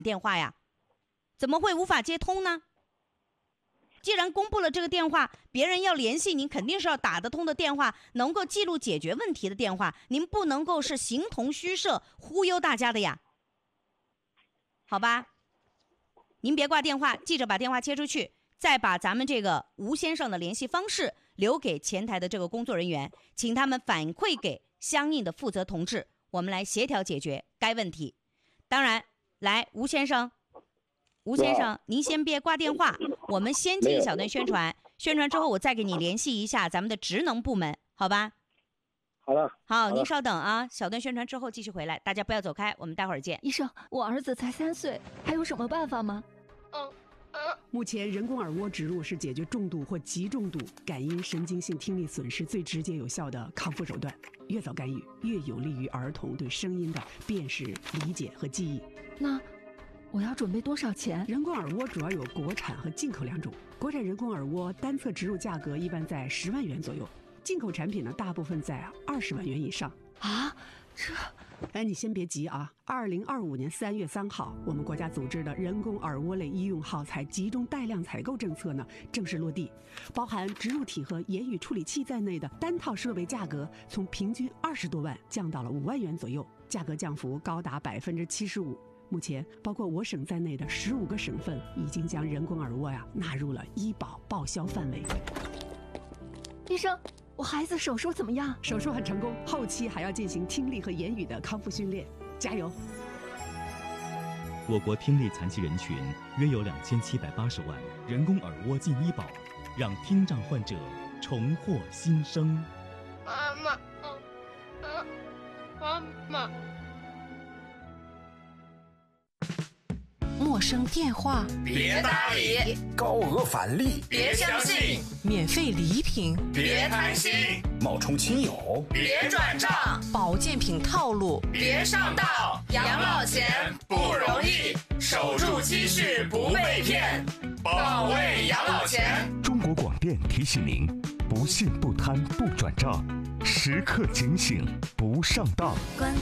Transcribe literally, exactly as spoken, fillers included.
电话呀，怎么会无法接通呢？既然公布了这个电话，别人要联系您，肯定是要打得通的电话，能够记录解决问题的电话，您不能够是形同虚设，忽悠大家的呀。好吧，您别挂电话，记着把电话接出去，再把咱们这个吴先生的联系方式留给前台的这个工作人员，请他们反馈给相应的负责同志，我们来协调解决该问题。当然，来，吴先生，吴先生，您先别挂电话，我们先进一小段宣传，宣传之后我再给你联系一下咱们的职能部门，好吧？ 好了， 好，您稍等啊，小段宣传之后继续回来，大家不要走开，我们待会儿见。 医生，我儿子才三岁，还有什么办法吗？ 嗯嗯， 目前人工耳蜗植入是解决重度或极重度感因神经性听力损失最直接有效的康复手段。越早干预，越有利于儿童对声音的辨识、理解和记忆。 那我要准备多少钱？ 人工耳蜗主要有国产和进口两种。国产人工耳蜗单侧植入价格一般在十万元左右，进口产品呢大部分在二十万元以上。 啊，这…… 哎，你先别急啊！二零二五年三月三号，我们国家组织的人工耳蜗类医用耗材集中带量采购政策呢正式落地，包含植入体和言语处理器在内的单套设备价格从平均二十多万降到了五万元左右，价格降幅高达百分之七十五。目前，包括我省在内的十五个省份已经将人工耳蜗呀纳入了医保报销范围。 医生，我孩子手术怎么样？ 手术很成功，后期还要进行听力和言语的康复训练，加油！ 我国听力残疾人群约有两千七百八十万，人工耳蜗进医保，让听障患者重获新生。 妈妈，嗯嗯，妈妈。 陌生电话别搭理， 高额返利别相信， 免费礼品别贪心， 冒充亲友别转账， 保健品套路别上当。养老钱不容易，守住积蓄不被骗，保卫养老钱。 中国广电提醒您：不信不贪不转账，时刻警醒不上当。